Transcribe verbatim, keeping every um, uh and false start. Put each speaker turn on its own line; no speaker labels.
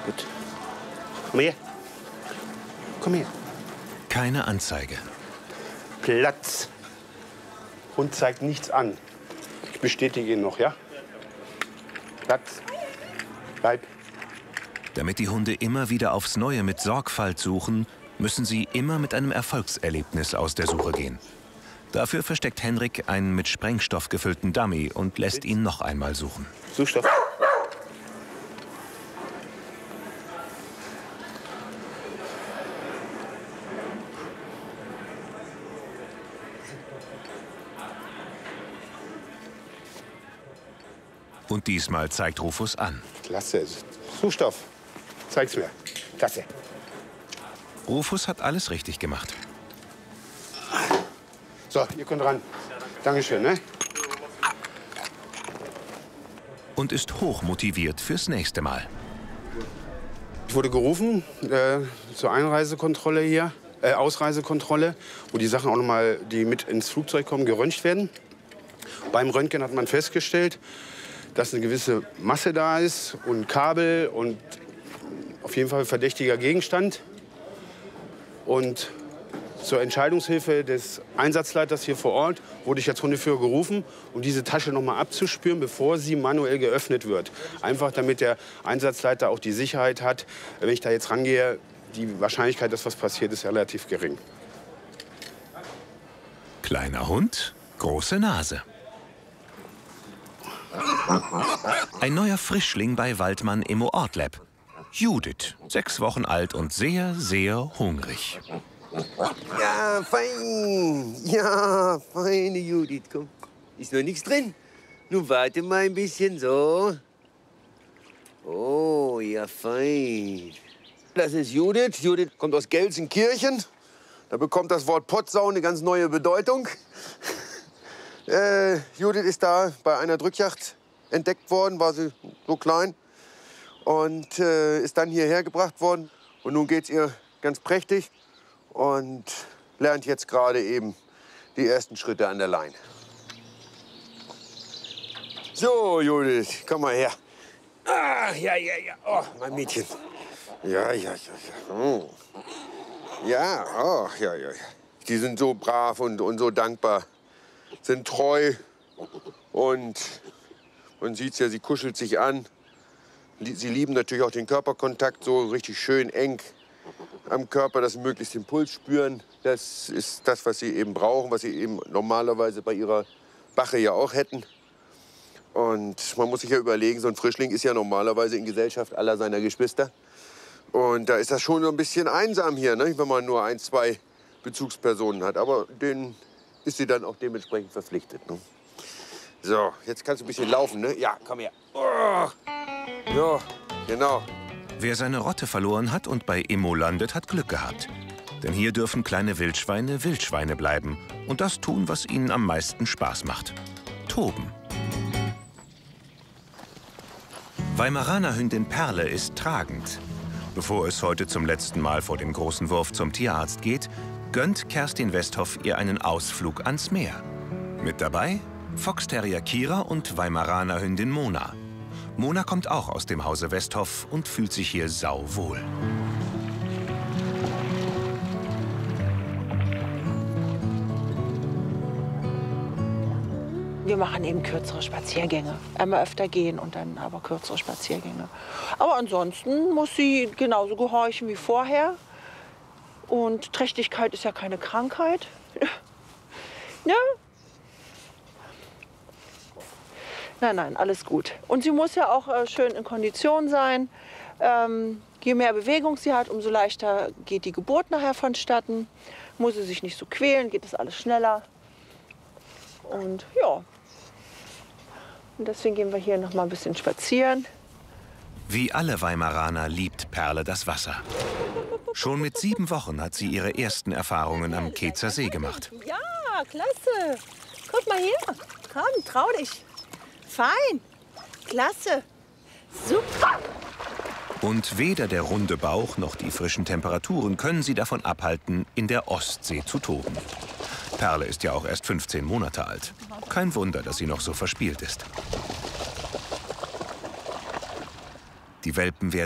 Gut. Komm her. Komm her.
Keine Anzeige.
Platz. Hund zeigt nichts an. Ich bestätige ihn noch, ja? Platz. Bleib.
Damit die Hunde immer wieder aufs Neue mit Sorgfalt suchen, müssen sie immer mit einem Erfolgserlebnis aus der Suche gehen. Dafür versteckt Henrik einen mit Sprengstoff gefüllten Dummy und lässt ihn noch einmal suchen.
Suchstoff.
Und diesmal zeigt Rufus an.
Klasse. Suchstoff. Zeig's mir. Klasse.
Rufus hat alles richtig gemacht.
So, ihr könnt ran. Dankeschön, ne?
Und ist hoch motiviert fürs nächste Mal.
Ich wurde gerufen äh, zur Einreisekontrolle hier, äh, Ausreisekontrolle, wo die Sachen auch noch mal, die mit ins Flugzeug kommen, geröntgt werden. Beim Röntgen hat man festgestellt, dass eine gewisse Masse da ist und Kabel und auf jeden Fall verdächtiger Gegenstand. Und zur Entscheidungshilfe des Einsatzleiters hier vor Ort wurde ich als Hundeführer gerufen, um diese Tasche noch mal abzuspüren, bevor sie manuell geöffnet wird. Einfach damit der Einsatzleiter auch die Sicherheit hat, wenn ich da jetzt rangehe, die Wahrscheinlichkeit, dass was passiert, ist relativ gering.
Kleiner Hund, große Nase. Ein neuer Frischling bei Waldmann Immo Ortlab. Judith, sechs Wochen alt und sehr, sehr hungrig.
Ja, fein. Ja, feine Judith, komm. Ist noch nichts drin. Nun warte mal ein bisschen, so. Oh, ja, fein. Das ist Judith. Judith kommt aus Gelsenkirchen. Da bekommt das Wort Pottsau eine ganz neue Bedeutung. Äh, Judith ist da bei einer Drückjagd entdeckt worden, war sie so klein. Und äh, ist dann hierher gebracht worden. Und nun geht's ihr ganz prächtig. Und lernt jetzt gerade eben die ersten Schritte an der Leine. So, Judith, komm mal her. Ah, ja, ja, ja. Oh, mein Mädchen. Ja, ja, ja, ja. Oh. Ja, oh, ja, ja, ja. Die sind so brav und, und so dankbar, sind treu. Und man sieht's ja, sie kuschelt sich an. Sie lieben natürlich auch den Körperkontakt, so richtig schön eng am Körper, dass sie möglichst den Puls spüren. Das ist das, was sie eben brauchen, was sie eben normalerweise bei ihrer Bache ja auch hätten. Und man muss sich ja überlegen, so ein Frischling ist ja normalerweise in Gesellschaft aller seiner Geschwister. Und da ist das schon so ein bisschen einsam hier, ne? Wenn man nur ein, zwei Bezugspersonen hat. Aber denen ist sie dann auch dementsprechend verpflichtet. Ne? So, jetzt kannst du ein bisschen laufen, ne? Ja, komm her. Oh. Ja, genau.
Wer seine Rotte verloren hat und bei Immo landet, hat Glück gehabt. Denn hier dürfen kleine Wildschweine Wildschweine bleiben und das tun, was ihnen am meisten Spaß macht. Toben. Weimaraner Hündin Perle ist tragend. Bevor es heute zum letzten Mal vor dem großen Wurf zum Tierarzt geht, gönnt Kerstin Westhoff ihr einen Ausflug ans Meer. Mit dabei Foxterrier Kira und Weimaraner Hündin Mona. Mona kommt auch aus dem Hause Westhoff und fühlt sich hier sauwohl.
Wir machen eben kürzere Spaziergänge. Einmal öfter gehen und dann aber kürzere Spaziergänge. Aber ansonsten muss sie genauso gehorchen wie vorher. Und Trächtigkeit ist ja keine Krankheit. Ja. Nein, nein, alles gut. Und sie muss ja auch äh, schön in Kondition sein. Ähm, je mehr Bewegung sie hat, umso leichter geht die Geburt nachher vonstatten. Muss sie sich nicht so quälen, geht das alles schneller. Und ja. Und deswegen gehen wir hier noch mal ein bisschen spazieren.
Wie alle Weimaraner liebt Perle das Wasser. Schon mit sieben Wochen hat sie ihre ersten Erfahrungen am Keetzer See gemacht.
Ja, klasse. Guck mal hier. Komm, trau dich. Fein. Klasse. Super.
Und weder der runde Bauch noch die frischen Temperaturen können sie davon abhalten, in der Ostsee zu toben. Perle ist ja auch erst fünfzehn Monate alt. Kein Wunder, dass sie noch so verspielt ist. Die Welpen werden